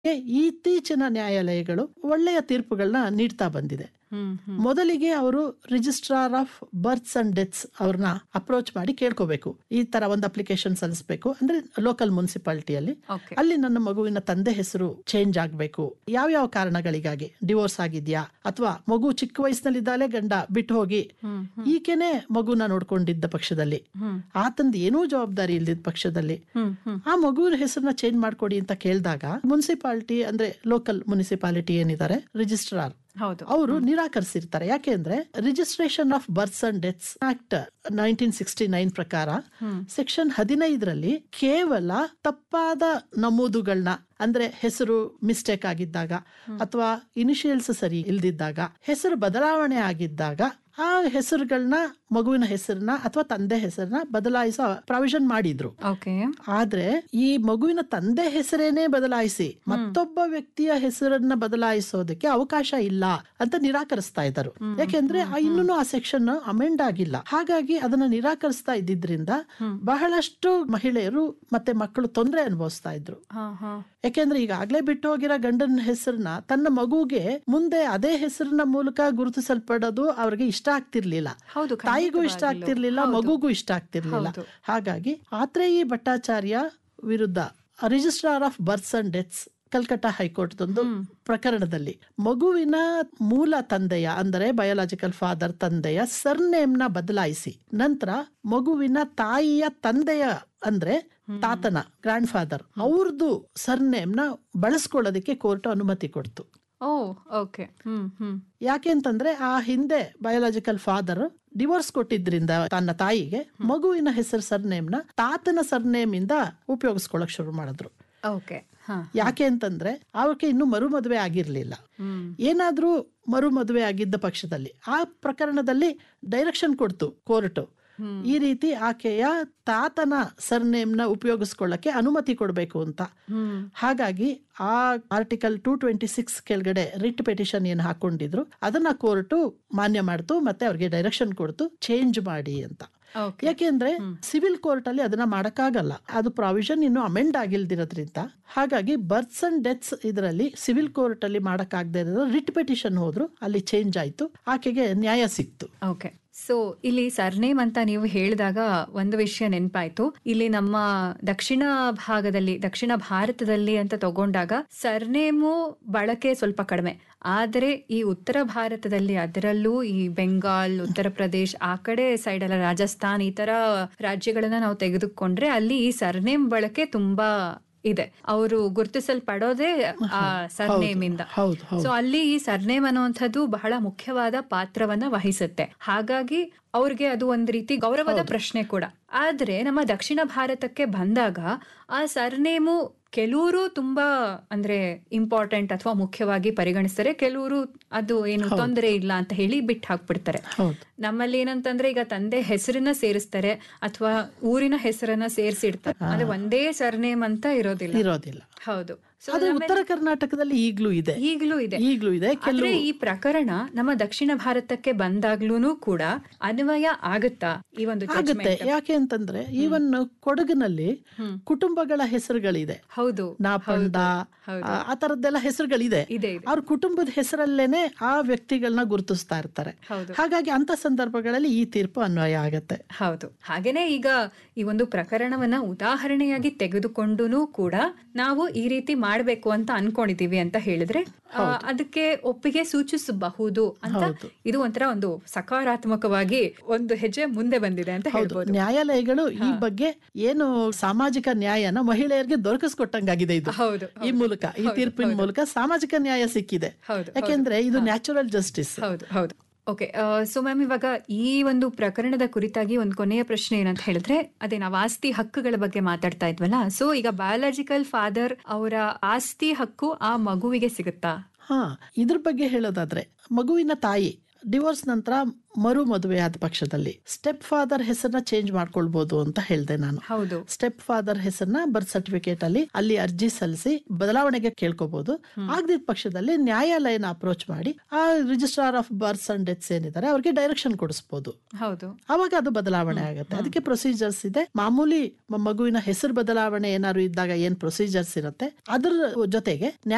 ಇತ್ತೀಚಿನ ನ್ಯಾಯಾಲಯಗಳು ಒಳ್ಳೆಯ ತೀರ್ಪುಗಳನ್ನ ನೀಡ್ತಾ ಬಂದಿದೆ. ಮೊದಲಿಗೆ ಅವರು registrar of berths and deaths ಅವ್ರನ್ನ ಅಪ್ರೋಚ್ ಮಾಡಿ ಕೇಳ್ಕೋಬೇಕು. ಈ ತರ ಒಂದು ಅಪ್ಲಿಕೇಶನ್ ಸಲ್ಲಿಸಬೇಕು, ಅಂದ್ರೆ ಲೋಕಲ್ ಮುನ್ಸಿಪಾಲಿಟಿಯಲ್ಲಿ. ಅಲ್ಲಿ ನನ್ನ ಮಗುವಿನ ತಂದೆ ಹೆಸರು ಚೇಂಜ್ ಆಗ್ಬೇಕು, ಯಾವ ಕಾರಣಗಳಿಗಾಗಿ, ಡಿವೋರ್ಸ್ ಆಗಿದ್ಯಾ ಅಥವಾ ಮಗು ಚಿಕ್ಕ ವಯಸ್ಸಿನಲ್ಲಿದ್ದಾಲೆ ಗಂಡ ಬಿಟ್ಟು ಹೋಗಿ ಈಕೆನೆ ಮಗುನ ನೋಡ್ಕೊಂಡಿದ್ದ ಪಕ್ಷದಲ್ಲಿ, ಆತಂದ ಏನೂ ಜವಾಬ್ದಾರಿ ಇಲ್ದಿದ್ದ ಪಕ್ಷದಲ್ಲಿ ಆ ಮಗುವಿನ ಹೆಸರನ್ನ ಚೇಂಜ್ ಮಾಡ್ಕೊಡಿ ಅಂತ ಕೇಳಿದಾಗ ಮುನ್ಸಿಪಾಲಿಟಿ ಅಂದ್ರೆ ಲೋಕಲ್ ಮುನ್ಸಿಪಾಲಿಟಿ ಏನಿದ್ದಾರೆ ರಿಜಿಸ್ಟ್ರಾರ್ ಅವರು ನಿರಾಕರಿಸಿರ್ತಾರೆ. ಯಾಕೆಂದ್ರೆ registration of berths and deaths act 1969 ಪ್ರಕಾರ ಸೆಕ್ಷನ್ 15ರಲ್ಲಿ ಕೇವಲ ತಪ್ಪಾದ ನಮೂದುಗಳನ್ನ, ಅಂದ್ರೆ ಹೆಸರು ಮಿಸ್ಟೇಕ್ ಆಗಿದ್ದಾಗ ಅಥವಾ ಇನಿಷಿಯಲ್ಸ್ ಸರಿ ಇಲ್ದಿದ್ದಾಗ, ಹೆಸರು ಬದಲಾವಣೆ ಆಗಿದ್ದಾಗ ಆ ಹೆಸರುಗಳನ್ನ, ಮಗುವಿನ ಹೆಸರನ್ನ ಅಥವಾ ತಂದೆ ಹೆಸರನ್ನ ಬದಲಾಯಿಸೋ ಪ್ರಾವಿಷನ್ ಮಾಡಿದ್ರು. ಆದ್ರೆ ಈ ಮಗುವಿನ ತಂದೆ ಹೆಸರೇನೆ ಬದಲಾಯಿಸಿ ಮತ್ತೊಬ್ಬ ವ್ಯಕ್ತಿಯ ಹೆಸರನ್ನ ಬದಲಾಯಿಸೋದಕ್ಕೆ ಅವಕಾಶ ಇಲ್ಲ ಅಂತ ನಿರಾಕರಿಸ್ತಾ ಇದ್ದರು. ಯಾಕೆಂದ್ರೆ ಇನ್ನೂ ಆ ಸೆಕ್ಷನ್ ಅಮೆಂಡ್ ಆಗಿಲ್ಲ. ಹಾಗಾಗಿ ಅದನ್ನ ನಿರಾಕರಿಸ್ತಾ ಇದ್ದಿದ್ರಿಂದ ಬಹಳಷ್ಟು ಮಹಿಳೆಯರು ಮತ್ತೆ ಮಕ್ಕಳು ತೊಂದರೆ ಅನುಭವಿಸ್ತಾ ಇದ್ರು. ಯಾಕೆಂದ್ರೆ ಈಗಾಗ್ಲೇ ಬಿಟ್ಟು ಹೋಗಿರೋ ಗಂಡನ ಹೆಸರನ್ನ ತನ್ನ ಮಗುಗೆ ಮುಂದೆ ಅದೇ ಹೆಸರಿನ ಮೂಲಕ ಗುರುತಿಸಲ್ಪಡೋದು ಅವ್ರಿಗೆ ಇಷ್ಟ ಆಗ್ತಿರ್ಲಿಲ್ಲ, ತಾಯಿಗೂ ಇಷ್ಟ ಆಗ್ತಿರ್ಲಿಲ್ಲ, ಮಗುಗೂ ಇಷ್ಟ ಆಗ್ತಿರ್ಲಿಲ್ಲ. ಹಾಗಾಗಿ ಆತ್ರೇಯಿ ಭಟ್ಟಾಚಾರ್ಯ ವಿರುದ್ಧ registrar of berths and deaths Kalkatta high court ಒಂದು ಪ್ರಕರಣದಲ್ಲಿ ಮಗುವಿನ ಮೂಲ ತಂದೆಯ, ಅಂದರೆ ಬಯೋಲಾಜಿಕಲ್ ಫಾದರ್ ತಂದೆಯ ಸರ್ನೇಮ್ ನ ಬದಲಾಯಿಸಿ ನಂತರ ಮಗುವಿನ ತಾಯಿಯ ತಂದೆಯ, ಅಂದ್ರೆ ತಾತನ ಗ್ರ್ಯಾಂಡ್ ಫಾದರ್ ಅವ್ರದ್ದು ಸರ್ನೇಮ್ ನ ಬಳಸ್ಕೊಳ್ಳೋದಕ್ಕೆ ಕೋರ್ಟ್ ಅನುಮತಿ ಕೊಡ್ತು. ಯಾಕೆಂತಂದ್ರೆ ಆ ಹಿಂದೆ ಬಯೋಲಾಜಿಕಲ್ ಫಾದರ್ ಡಿವೋರ್ಸ್ ಕೊಟ್ಟಿದ್ರಿಂದ ತನ್ನ ತಾಯಿಗೆ ಮಗುವಿನ ಹೆಸರು ಸರ್ನೇಮ್ ನ ತಾತನ ಸರ್ನೇಮ್ ಇಂದ ಉಪಯೋಗಿಸ್ಕೊಳಕ್ ಶುರು ಮಾಡಿದ್ರು. ಯಾಕೆ ಅಂತಂದ್ರೆ ಅವಕ್ಕೆ ಇನ್ನು ಮರು ಮದುವೆ ಆಗಿರ್ಲಿಲ್ಲ. ಏನಾದ್ರೂ ಮರು ಮದುವೆ ಆಗಿದ್ದ ಪಕ್ಷದಲ್ಲಿ ಆ ಪ್ರಕರಣದಲ್ಲಿ ಡೈರೆಕ್ಷನ್ ಕೊಡ್ತು ಕೋರ್ಟ್, ಈ ರೀತಿ ಆಕೆಯ ತಾತನ ಸರ್ನೇಮ್ ನ ಉಪಯೋಗಿಸ್ಕೊಳ್ಳಕ್ಕೆ ಅನುಮತಿ ಕೊಡಬೇಕು ಅಂತ. ಹಾಗಾಗಿ ಆ ಆರ್ಟಿಕಲ್ 226 ಕೆಳಗಡೆ ರಿಟ್ ಪೆಟಿಷನ್ ಏನ್ ಹಾಕೊಂಡಿದ್ರು ಅದನ್ನ ಕೋರ್ಟ್ ಮಾನ್ಯ ಮಾಡ್ತು, ಮತ್ತೆ ಅವ್ರಿಗೆ ಡೈರೆಕ್ಷನ್ ಕೊಡ್ತು ಚೇಂಜ್ ಮಾಡಿ ಅಂತ. ಯಾಕೆಂದ್ರೆ ಸಿವಿಲ್ ಕೋರ್ಟ್ ಅಲ್ಲಿ ಅದನ್ನ ಮಾಡಕ್ಕಾಗಲ್ಲ, ಅದು ಪ್ರಾವಿಷನ್ ಇನ್ನು ಅಮೆಂಡ್ ಆಗಿಲ್ದಿರೋದ್ರಿಂದ. ಹಾಗಾಗಿ ಬರ್ತ್ಸ್ ಅಂಡ್ ಡೆತ್ಸ್ ಇದರಲ್ಲಿ ಸಿವಿಲ್ ಕೋರ್ಟ್ ಅಲ್ಲಿ ಮಾಡಕ್ಕಾಗದೇ ಇರೋದು ರಿಟ್ ಪೆಟಿಷನ್ ಹೋದ್ರು, ಅಲ್ಲಿ ಚೇಂಜ್ ಆಯ್ತು, ಆಕೆಗೆ ನ್ಯಾಯ ಸಿಕ್ತು. ಸೊ ಇಲ್ಲಿ ಸರ್ನೇಮ್ ಅಂತ ನೀವು ಹೇಳಿದಾಗ ಒಂದು ವಿಷಯ ನೆನಪಾಯ್ತು. ಇಲ್ಲಿ ನಮ್ಮ ದಕ್ಷಿಣ ಭಾರತದಲ್ಲಿ ಅಂತ ತಗೊಂಡಾಗ ಸರ್ನೇಮು ಬಳಕೆ ಸ್ವಲ್ಪ ಕಡಿಮೆ. ಆದರೆ ಈ ಉತ್ತರ ಭಾರತದಲ್ಲಿ, ಅದರಲ್ಲೂ ಈ ಬೆಂಗಾಲ್, ಉತ್ತರ ಪ್ರದೇಶ್ ಆ ಕಡೆ ಸೈಡ್ ಎಲ್ಲ, ರಾಜಸ್ಥಾನ್ ಈ ತರ ರಾಜ್ಯಗಳನ್ನ ನಾವು ತೆಗೆದುಕೊಂಡ್ರೆ ಅಲ್ಲಿ ಈ ಸರ್ನೇಮ್ ಬಳಕೆ ತುಂಬಾ ಇದೆ. ಅವರು ಗುರುತಿಸಲ್ಪಡೋದೇ ಆ ಸರ್ನೇಮ್ ಇಂದ. ಸೊ ಅಲ್ಲಿ ಈ ಸರ್ನೇಮ್ ಅನ್ನುವಂಥದ್ದು ಬಹಳ ಮುಖ್ಯವಾದ ಪಾತ್ರವನ್ನ ವಹಿಸುತ್ತೆ. ಹಾಗಾಗಿ ಅವ್ರಿಗೆ ಅದು ಒಂದ್ ರೀತಿ ಗೌರವದ ಪ್ರಶ್ನೆ ಕೂಡ. ಆದ್ರೆ ನಮ್ಮ ದಕ್ಷಿಣ ಭಾರತಕ್ಕೆ ಬಂದಾಗ ಆ ಸರ್ನೇಮು ಕೆಲವರು ತುಂಬಾ ಅಂದ್ರೆ ಇಂಪಾರ್ಟೆಂಟ್ ಅಥವಾ ಮುಖ್ಯವಾಗಿ ಪರಿಗಣಿಸ್ತಾರೆ, ಕೆಲವರು ಅದು ಏನು ತೊಂದರೆ ಇಲ್ಲ ಅಂತ ಹೇಳಿ ಬಿಟ್ಟು ಹಾಕ್ಬಿಡ್ತಾರೆ. ನಮ್ಮಲ್ಲಿ ಏನಂತಂದ್ರೆ ಈಗ ತಂದೆ ಹೆಸರನ್ನ ಸೇರಿಸ್ತಾರೆ ಅಥವಾ ಊರಿನ ಹೆಸರನ್ನ ಸೇರಿಸಿಡ್ತಾರೆ, ಅಂದ್ರೆ ಒಂದೇ ಸರ್ನೇಮ್ ಅಂತ ಇರೋದಿಲ್ಲ. ಹೌದು. ಉತ್ತರ ಕರ್ನಾಟಕದಲ್ಲಿ ಈಗ್ಲೂ ಇದೆ. ಆದ್ರೆ ಈ ಪ್ರಕರಣ ನಮ್ಮ ದಕ್ಷಿಣ ಭಾರತಕ್ಕೆ ಬಂದಾಗ್ಲೂ ಕೂಡ ಅನ್ವಯ ಆಗುತ್ತಾ ಈ ಒಂದು ಆಗುತ್ತೆ? ಯಾಕೆ ಅಂತಂದ್ರೆ ಈವನ್ ಕೊಡಗಿನಲ್ಲಿ ಕುಟುಂಬಗಳ ಹೆಸರುಗಳಿದೆ, ಹೌದು, ನಾಪಂಡ ಆ ತರದ್ದೆಲ್ಲ ಹೆಸರುಗಳಿದೆ. ಅವ್ರ ಕುಟುಂಬದ ಹೆಸರಲ್ಲೇನೆ ಆ ವ್ಯಕ್ತಿಗಳನ್ನ ಗುರುತಿಸ್ತಾ ಇರ್ತಾರೆ. ಹಾಗಾಗಿ ಅಂತ ಸಂದರ್ಭಗಳಲ್ಲಿ ಈ ತೀರ್ಪು ಅನ್ವಯ ಆಗತ್ತೆ. ಹೌದು. ಹಾಗೇನೆ ಈಗ ಈ ಒಂದು ಪ್ರಕರಣವನ್ನ ಉದಾಹರಣೆಯಾಗಿ ತೆಗೆದುಕೊಂಡು ಕೂಡ ನಾವು ಈ ರೀತಿ ಮಾಡ್ಬೇಕು ಅಂತ ಅನ್ಕೊಂಡಿದೀವಿ ಅಂತ ಹೇಳಿದ್ರೆ ಅದಕ್ಕೆ ಒಪ್ಪಿಗೆ ಸೂಚಿಸಬಹುದು ಅಂತ ಇದು ಒಂಥರ ಒಂದು ಸಕಾರಾತ್ಮಕವಾಗಿ ಒಂದು ಹೆಜ್ಜೆ ಮುಂದೆ ಬಂದಿದೆ ಅಂತ ಹೇಳ್ಬೋದು. ನ್ಯಾಯಾಲಯಗಳು ಈ ಬಗ್ಗೆ ಏನು ಸಾಮಾಜಿಕ ನ್ಯಾಯನ ಮಹಿಳೆಯರಿಗೆ ದೊರಕಿಸ್ಕೊಟ್ಟಂಗಾಗಿದೆ ಇದು. ಈ ಮೂಲಕ, ಈ ತೀರ್ಪಿನ ಮೂಲಕ ಸಾಮಾಜಿಕ ನ್ಯಾಯ ಸಿಕ್ಕಿದೆ. ಯಾಕೆಂದ್ರೆ ಇದು ನ್ಯಾಚುರಲ್ ಜಸ್ಟಿಸ್. ಹೌದು. ಓಕೆ. ಸೊ ಮ್ಯಾಮ್, ಇವಾಗ ಈ ಒಂದು ಪ್ರಕರಣದ ಕುರಿತಾಗಿ ಒಂದು ಕೊನೆಯ ಪ್ರಶ್ನೆ ಏನಂತ ಹೇಳಿದ್ರೆ, ಅದೇ ನಾವು ಆಸ್ತಿ ಹಕ್ಕುಗಳ ಬಗ್ಗೆ ಮಾತಾಡ್ತಾ ಇದ್ವಲ್ಲ. ಸೊ ಈಗ ಬಯಾಲಜಿಕಲ್ ಫಾದರ್ ಅವರ ಆಸ್ತಿ ಹಕ್ಕು ಆ ಮಗುವಿಗೆ ಸಿಗುತ್ತಾ? ಇದ್ರ ಬಗ್ಗೆ ಹೇಳೋದಾದ್ರೆ, ಮಗುವಿನ ತಾಯಿ ಡಿವೋರ್ಸ್ ನಂತರ ಮರು ಮದುವೆ ಆದ ಪಕ್ಷದಲ್ಲಿ ಸ್ಟೆಪ್ ಫಾದರ್ ಹೆಸರನ್ನ ಚೇಂಜ್ ಮಾಡ್ಕೊಳ್ಬಹುದು ಅಂತ ಹೇಳ್ದೆ ನಾನು. ಸ್ಟೆಪ್ ಫಾದರ್ ಹೆಸರನ್ನ ಬರ್ತ್ ಸರ್ಟಿಫಿಕೇಟ್ ಅಲ್ಲಿ ಅರ್ಜಿ ಸಲ್ಲಿಸಿ ಬದಲಾವಣೆಗೆ ಕೇಳ್ಕೋಬಹುದು. ಆಗದಿದ್ದ ಪಕ್ಷದಲ್ಲಿ ನ್ಯಾಯಾಲಯನ ಅಪ್ರೋಚ್ ಮಾಡಿ ಆ registrar of berths and deaths ಏನಿದ್ದಾರೆ ಅವ್ರಿಗೆ ಡೈರೆಕ್ಷನ್ ಕೊಡಿಸಬಹುದು. ಅವಾಗ ಅದು ಬದಲಾವಣೆ ಆಗುತ್ತೆ. ಅದಕ್ಕೆ ಪ್ರೊಸೀಜರ್ಸ್ ಇದೆ. ಮಾಮೂಲಿ ಮಗುವಿನ ಹೆಸರು ಬದಲಾವಣೆ ಏನಾದ್ರು ಇದ್ದಾಗ ಏನ್ ಪ್ರೊಸೀಜರ್ಸ್ ಇರುತ್ತೆ, ಅದ್ರ ಜೊತೆಗೆ